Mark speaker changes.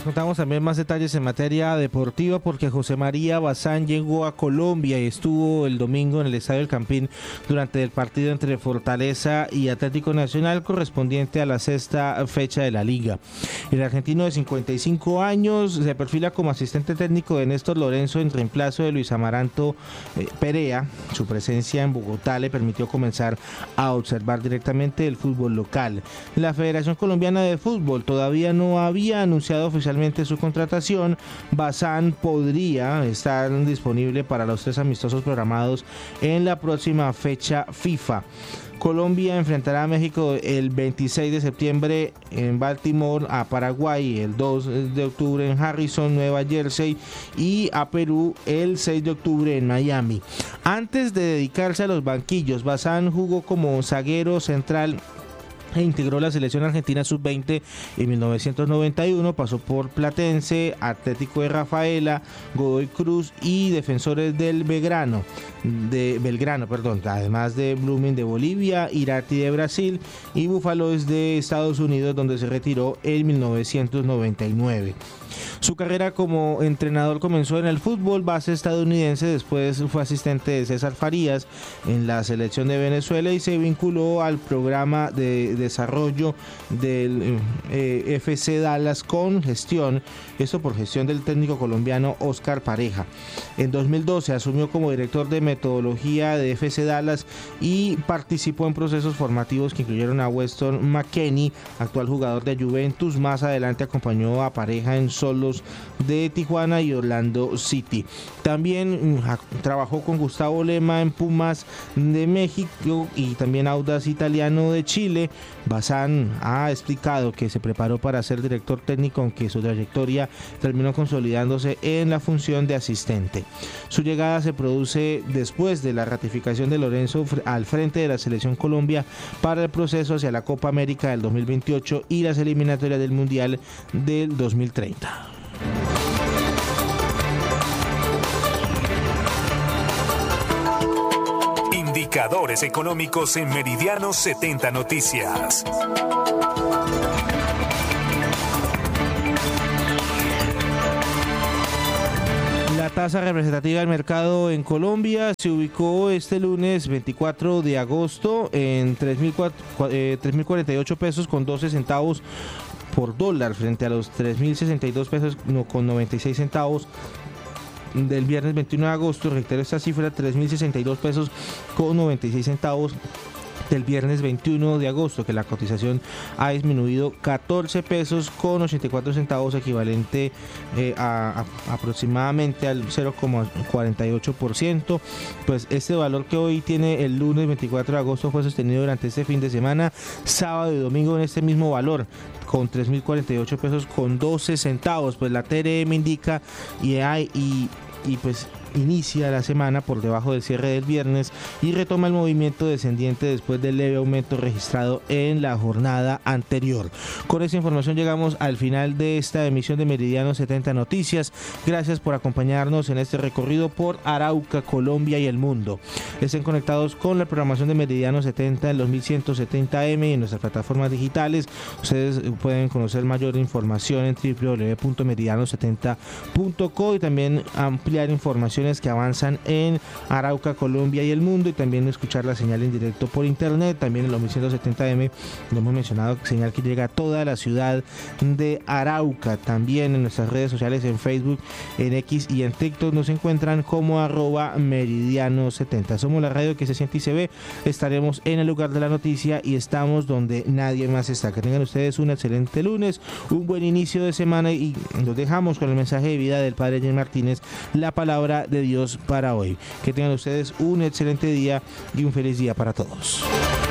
Speaker 1: contamos también más detalles en materia deportiva porque José María Bazán llegó a Colombia y estuvo el domingo en el Estadio El Campín durante el partido entre Fortaleza y Atlético Nacional correspondiente a la sexta fecha de la liga. El argentino de 55 años se perfila como asistente técnico de Néstor Lorenzo en reemplazo de Luis Amaranto Perea. Su presencia en Bogotá le permitió comenzar a observar directamente el fútbol local. La Federación Colombiana de Fútbol todavía no había anunciado oficialmente su contratación. Bazán podría estar disponible para los 3 amistosos programados en la próxima fecha FIFA. Colombia enfrentará a México el 26 de septiembre en Baltimore, a Paraguay el 2 de octubre en Harrison, Nueva Jersey, y a Perú el 6 de octubre en Miami. Antes de dedicarse a los banquillos, Bazán jugó como zaguero central e integró la selección argentina sub-20 en 1991, pasó por Platense, Atlético de Rafaela, Godoy Cruz y Defensores del Belgrano, además de Blooming de Bolivia, Irati de Brasil y Búfalos de Estados Unidos, donde se retiró en 1999. Su carrera como entrenador comenzó en el fútbol base estadounidense, después fue asistente de César Farías en la selección de Venezuela y se vinculó al programa de desarrollo del FC Dallas con gestión, esto por gestión del técnico colombiano Oscar Pareja. En 2012 asumió como director de metodología de FC Dallas y participó en procesos formativos que incluyeron a Weston McKennie, actual jugador de Juventus. Más adelante acompañó a Pareja en Solos de Tijuana y Orlando City. También trabajó con Gustavo Lema en Pumas de México y también Audax Italiano de Chile. Bazán ha explicado que se preparó para ser director técnico, aunque su trayectoria terminó consolidándose en la función de asistente. Su llegada se produce después de la ratificación de Lorenzo al frente de la Selección Colombia para el proceso hacia la Copa América del 2028 y las eliminatorias del Mundial del 2030.
Speaker 2: Indicadores económicos en Meridiano 70 Noticias.
Speaker 1: La tasa representativa del mercado en Colombia se ubicó este lunes 24 de agosto en 3.048 pesos con 12 centavos por dólar frente a los 3.062 pesos con 96 centavos del viernes 21 de agosto. Reitero esta cifra, 3.062 pesos con 96 centavos del viernes 21 de agosto, que la cotización ha disminuido 14 pesos con 84 centavos, equivalente a aproximadamente al 0,48%. Pues este valor que hoy tiene el lunes 24 de agosto fue sostenido durante este fin de semana, sábado y domingo en este mismo valor, con 3.048 pesos con 12 centavos. Pues la TRM indica y pues inicia la semana por debajo del cierre del viernes y retoma el movimiento descendiente después del leve aumento registrado en la jornada anterior. Con esta información llegamos al final de esta emisión de Meridiano 70 Noticias. Gracias por acompañarnos en este recorrido por Arauca, Colombia y el mundo. Estén conectados con la programación de Meridiano 70 en los 1170M y en nuestras plataformas digitales. Ustedes pueden conocer mayor información en www.meridiano70.co y también ampliar información que avanzan en Arauca, Colombia y el mundo, y también escuchar la señal en directo por internet, también en los 1170M, lo hemos mencionado, señal que llega a toda la ciudad de Arauca. También en nuestras redes sociales, en Facebook, en X y en TikTok nos encuentran como @meridiano70. Somos la radio que se siente y se ve. Estaremos en el lugar de la noticia y estamos donde nadie más está. Que tengan ustedes un excelente lunes, un buen inicio de semana, y los dejamos con el mensaje de vida del Padre Jenny Martínez, la palabra de Dios para hoy. Que tengan ustedes un excelente día y un feliz día para todos.